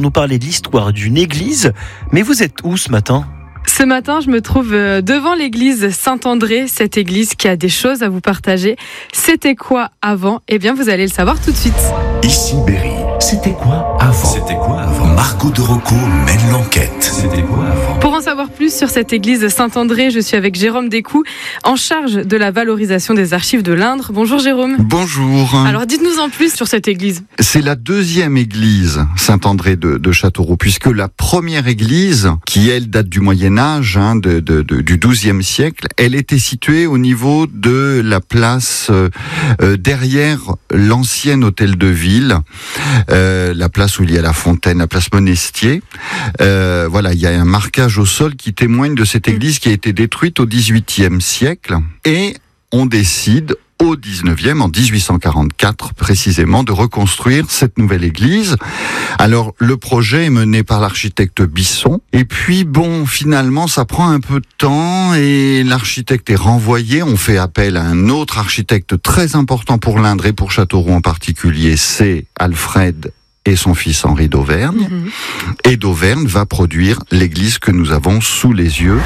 nous parler de l'histoire d'une église. Mais vous êtes où ce matin ? Ce matin, je me trouve devant l'église Saint-André, cette église qui a des choses à vous partager. C'était quoi avant ? Eh bien, vous allez le savoir tout de suite. Ici Berry. C'était quoi avant ? Marco de Rocco mène l'enquête. C'était quoi avant ? Pour en savoir plus sur cette église Saint-André, je suis avec Jérôme Descoux, en charge de la valorisation des archives de l'Indre. Bonjour Jérôme. Bonjour. Alors dites-nous en plus sur cette église. C'est la deuxième église Saint-André de Châteauroux, puisque la première église, qui elle date du Moyen-Âge, du XIIe siècle, elle était située au niveau de la place derrière l'ancien hôtel de ville, la place où il y a la fontaine, la place Monestier. Voilà, il y a un marquage au sol qui témoigne de cette église qui a été détruite au XVIIIe siècle. Et on décide au 19e, en 1844 précisément, de reconstruire cette nouvelle église. Alors, le projet est mené par l'architecte Bisson. Et puis, finalement, ça prend un peu de temps et l'architecte est renvoyé. On fait appel à un autre architecte très important pour l'Indre et pour Châteauroux en particulier, c'est Alfred et son fils Henri d'Auvergne. Et d'Auvergne va produire l'église que nous avons sous les yeux.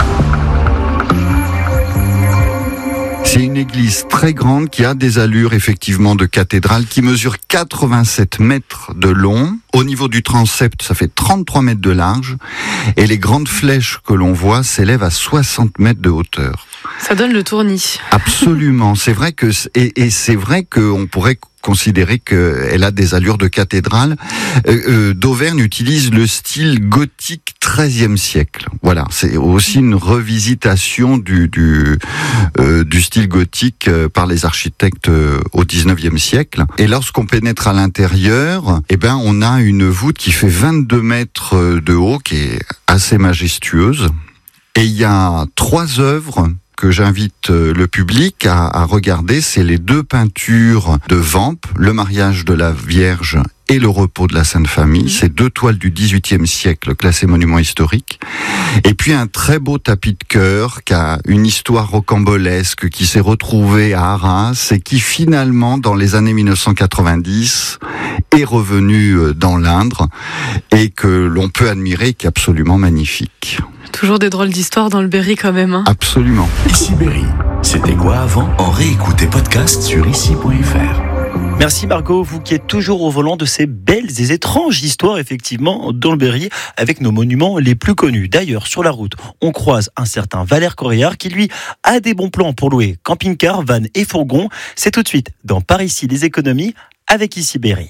C'est une église très grande qui a des allures effectivement de cathédrale, qui mesure 87 mètres de long. Au niveau du transept, ça fait 33 mètres de large. Et les grandes flèches que l'on voit s'élèvent à 60 mètres de hauteur. Ça donne le tournis. Absolument. C'est vrai que, et c'est vrai qu'on pourrait considérer qu'elle a des allures de cathédrale. D'Auvergne utilise le style gothique XIIIe siècle. Voilà, c'est aussi une revisitation du style gothique par les architectes au XIXe siècle. Et lorsqu'on pénètre à l'intérieur, on a une voûte qui fait 22 mètres de haut, qui est assez majestueuse. Et il y a 3 œuvres que j'invite le public à regarder, c'est les 2 peintures de Vamp, le mariage de la Vierge et le repos de la Sainte Famille. C'est 2 toiles du XVIIIe siècle classées monument historique. Et puis un très beau tapis de cœur qui a une histoire rocambolesque, qui s'est retrouvé à Arras et qui finalement, dans les années 1990, est revenu dans l'Indre et que l'on peut admirer, qui est absolument magnifique. Toujours des drôles d'histoires dans le Berry quand même. Absolument. Ici Berry. C'était quoi avant ? En réécoute et podcast sur ici.fr. Merci Margot, vous qui êtes toujours au volant de ces belles et étranges histoires, effectivement, dans le Berry, avec nos monuments les plus connus. D'ailleurs, sur la route, on croise un certain Valère Coréard qui, lui, a des bons plans pour louer camping-car, van et fourgon. C'est tout de suite dans Par ici les économies, avec Ici Berry.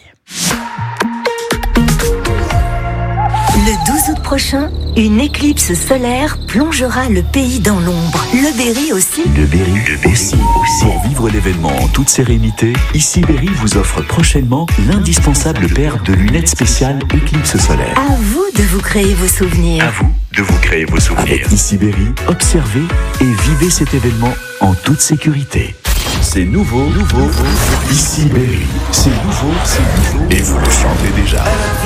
Le 12 août prochain, une éclipse solaire plongera le pays dans l'ombre. Le Berry aussi. Le Berry aussi. Pour vivre l'événement en toute sérénité, Ici Berry vous offre prochainement l'indispensable paire de lunettes spéciales éclipse solaire. À vous de vous créer vos souvenirs. Avec Ici Berry, observez et vivez cet événement en toute sécurité. C'est nouveau. Ici Berry. C'est nouveau. Et vous le chantez déjà.